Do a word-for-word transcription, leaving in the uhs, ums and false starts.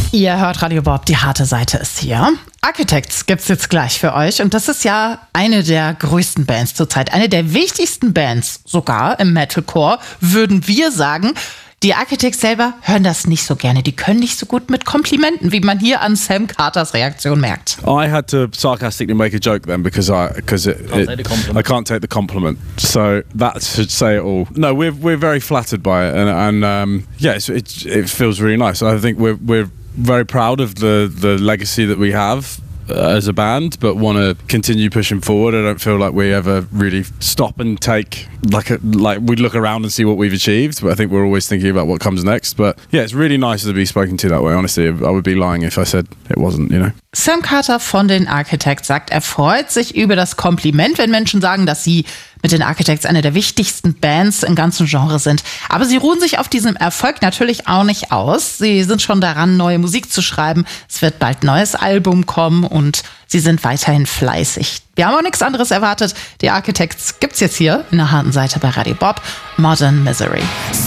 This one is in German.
Ihr hört Radio Bob, die harte Seite ist hier. Architects gibt's jetzt gleich für euch und das ist ja eine der größten Bands zurzeit, eine der wichtigsten Bands sogar im Metalcore, würden wir sagen. Die Architects selber hören das nicht so gerne. Die können nicht so gut mit Komplimenten, wie man hier an Sam Carters Reaktion merkt. I had to sarcastically make a joke then because I because it, Can't it, take the compliment. I can't take the compliment. So that should say it all. No, we're we're very flattered by it, and and um, yeah, it's, it it feels really nice. I think we're we're very proud of the the legacy that we have as a band, but want to continue pushing forward. I don't feel like we ever really stop and take like a, like we look around and see what we've achieved, but I think we're always thinking about what comes next. But yeah, it's really nice to be spoken to that way. Honestly, I would be lying if I said it wasn't, you know. Sam Carter von den Architects sagt, er freut sich über das Kompliment, wenn Menschen sagen, dass sie mit den Architects eine der wichtigsten Bands im ganzen Genre sind. Aber sie ruhen sich auf diesem Erfolg natürlich auch nicht aus. Sie sind schon daran, neue Musik zu schreiben. Es wird bald ein neues Album kommen und sie sind weiterhin fleißig. Wir haben auch nichts anderes erwartet. Die Architects gibt's jetzt hier in der harten Seite bei Radio Bob. Modern Misery.